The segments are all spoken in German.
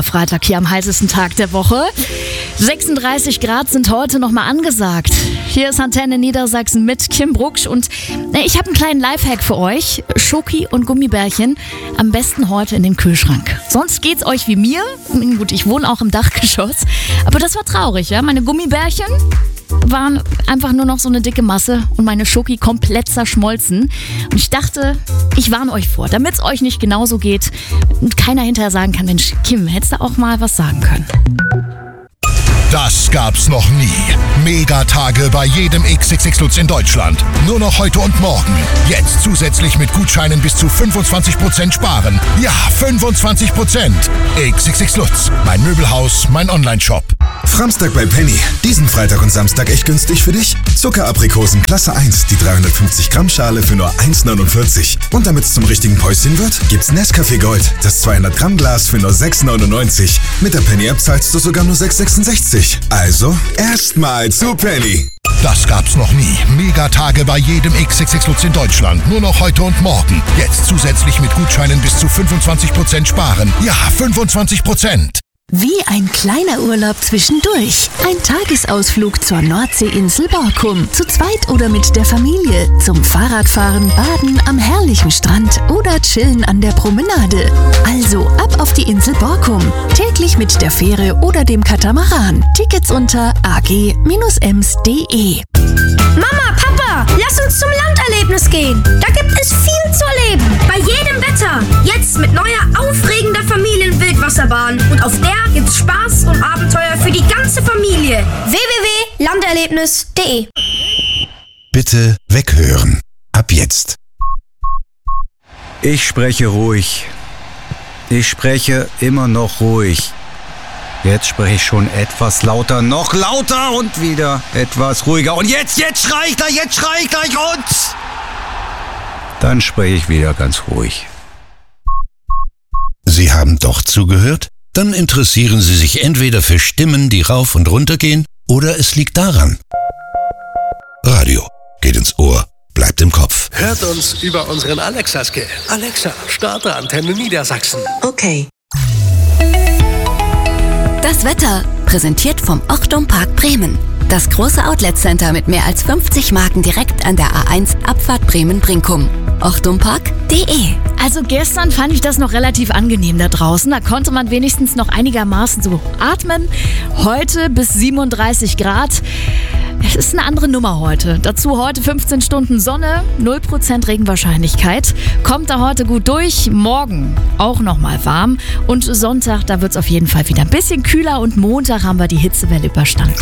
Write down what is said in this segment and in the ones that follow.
der Freitag hier am heißesten Tag der Woche. 36 Grad sind heute nochmal angesagt. Hier ist Antenne Niedersachsen mit Kim Brucksch und ich habe einen kleinen Lifehack für euch. Schoki und Gummibärchen am besten heute in den Kühlschrank. Sonst geht's euch wie mir. Gut, ich wohne auch im Dachgeschoss, aber das war traurig, ja. Meine Gummibärchen waren einfach nur noch so eine dicke Masse und meine Schoki komplett zerschmolzen. Und ich dachte, ich warne euch vor, damit es euch nicht genauso geht und keiner hinterher sagen kann, Mensch, Kim, hättest du auch mal was sagen können. Das gab's noch nie. Megatage bei jedem XXX Lutz in Deutschland. Nur noch heute und morgen. Jetzt zusätzlich mit Gutscheinen bis zu 25% sparen. Ja, 25%. XXX Lutz. Mein Möbelhaus, mein Onlineshop. Framstag bei Penny. Diesen Freitag und Samstag echt günstig für dich. Zuckeraprikosen Klasse 1, die 350 Gramm Schale für nur 1,49. Und damit es zum richtigen Päuschen wird, gibt's Nescafé Gold, das 200 Gramm Glas für nur 6,99. Mit der Penny App zahlst du sogar nur 6,66. Also erstmal zu Penny. Das gab's noch nie. Megatage bei jedem XXX Lutz in Deutschland. Nur noch heute und morgen. Jetzt zusätzlich mit Gutscheinen bis zu 25% sparen. Ja, 25%. Wie ein kleiner Urlaub zwischendurch. Ein Tagesausflug zur Nordseeinsel Borkum. Zu zweit oder mit der Familie. Zum Fahrradfahren, Baden am herrlichen Strand oder chillen an der Promenade. Also ab auf die Insel Borkum. Täglich mit der Fähre oder dem Katamaran. Tickets unter ag-ems.de. Mama, Papa, lass uns zum Landerlebnis gehen. Da gibt es viel zu erleben. Bei jedem Wetter. Jetzt mit neuer, aufregender Familienwildwasserbahn. Und auf der gibt's Spaß und Abenteuer für die ganze Familie. www.landerlebnis.de. Bitte weghören. Ab jetzt. Ich spreche ruhig. Ich spreche immer noch ruhig. Jetzt spreche ich schon etwas lauter, noch lauter und wieder etwas ruhiger. Und jetzt schrei ich gleich und dann spreche ich wieder ganz ruhig. Sie haben doch zugehört? Dann interessieren Sie sich entweder für Stimmen, die rauf und runter gehen, oder es liegt daran. Radio geht ins Ohr, bleibt im Kopf. Hört uns über unseren Alexa-Skill. Alexa, starte Antenne Niedersachsen. Okay. Das Wetter, präsentiert vom Ochtum Park Bremen. Das große Outlet-Center mit mehr als 50 Marken direkt an der A1 Abfahrt Bremen-Brinkum. ochtumpark.de. Also gestern fand ich das noch relativ angenehm da draußen. Da konnte man wenigstens noch einigermaßen so atmen. Heute bis 37 Grad. Es ist eine andere Nummer heute. Dazu heute 15 Stunden Sonne, 0% Regenwahrscheinlichkeit. Kommt da heute gut durch. Morgen auch nochmal warm. Und Sonntag, da wird es auf jeden Fall wieder ein bisschen kühler. Und Montag haben wir die Hitzewelle überstanden.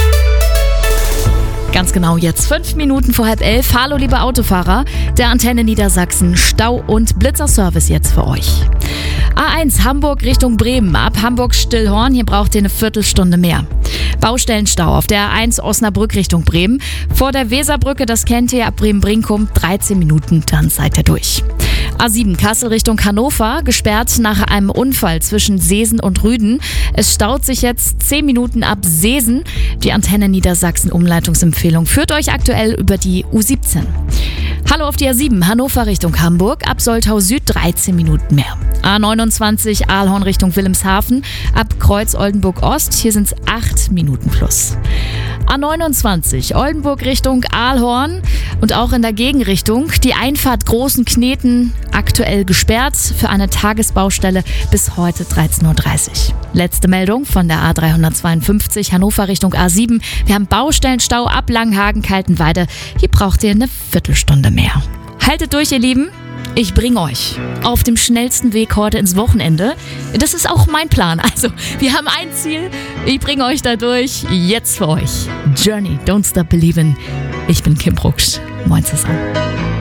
Ganz genau jetzt 5 Minuten vor 10:30. Hallo liebe Autofahrer, der Antenne Niedersachsen Stau- und Blitzerservice jetzt für euch. A1 Hamburg Richtung Bremen, ab Hamburg-Stillhorn, hier braucht ihr eine Viertelstunde mehr. Baustellenstau auf der A1 Osnabrück Richtung Bremen. Vor der Weserbrücke, das kennt ihr, ab Bremen-Brinkum 13 Minuten, dann seid ihr durch. A7 Kassel Richtung Hannover, gesperrt nach einem Unfall zwischen Seesen und Rüden. Es staut sich jetzt 10 Minuten ab Seesen. Die Antenne Niedersachsen Umleitungsempfehlung führt euch aktuell über die U17. Hallo auf die A7 Hannover Richtung Hamburg, ab Soltau Süd 13 Minuten mehr. A29 Aalhorn Richtung Wilhelmshaven, ab Kreuz Oldenburg Ost, hier sind es 8 Minuten plus. A29 Oldenburg Richtung Aalhorn und auch in der Gegenrichtung. Die Einfahrt Großen Kneten aktuell gesperrt für eine Tagesbaustelle bis heute 13:30 Uhr. Letzte Meldung von der A352 Hannover Richtung A7. Wir haben Baustellenstau ab Langhagen-Kaltenweide. Hier braucht ihr eine Viertelstunde mehr. Haltet durch, ihr Lieben. Ich bringe euch auf dem schnellsten Weg heute ins Wochenende. Das ist auch mein Plan. Also, wir haben ein Ziel. Ich bringe euch da durch. Jetzt für euch. Journey, Don't Stop Believin'. Ich bin Kim Brucksch. Moin zusammen.